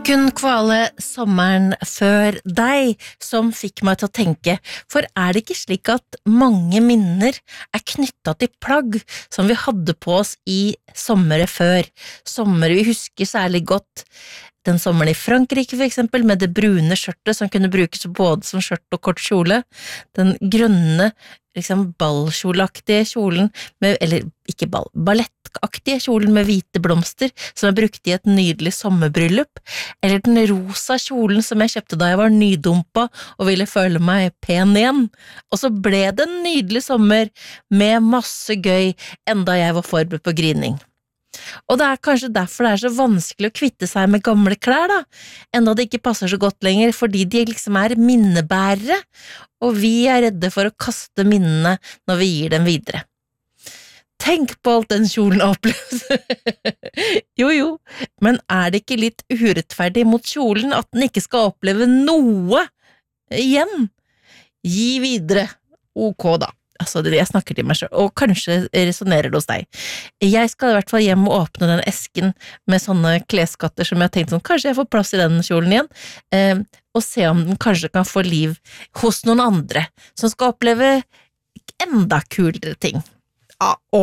Gunn Kvale, sommeren før deg, som fikk meg til å tenke, for det ikke slik at mange minner knyttet til plagg som vi hadde på oss i sommere før? Sommer vi husker særlig godt. Den sommeren i Frankrike for eksempel, med det brune skjørtet som kunne brukes både som skjørt og kort kjole. Den grønne, ballkjoleaktige kjolen, eller ikke ball, ballettaktige kjolen med hvite blomster, som brukt i et nydelig sommerbryllup. Eller den rosa kjolen som jeg kjøpte da jeg var nydumpa og ville føle meg pen igjen. Og så ble det en nydelig sommer med masse gøy, enda jeg var forberedt på grining. Og det kanskje derfor det så vanskelig å kvitte seg med gamle klær da, enda det ikke passer så godt lenger, fordi de minnebærere, og vi redde for å kaste minnene når vi gir dem videre. Tenk på alt den kjolen har opplevd. Jo, men det ikke litt urettferdig mot kjolen at den ikke skal oppleve noe igjen? Gi videre, ok da. Jeg snakker til meg selv, og kanskje resonerer det hos deg. Jeg skal i hvert fall hjem og åpne den esken med sånne kleskatter som jeg har tenkt kanskje jeg får plass i den kjolen igjen, og se om den kanskje kan få liv hos noen andre, som skal oppleve enda kulere ting. Ja,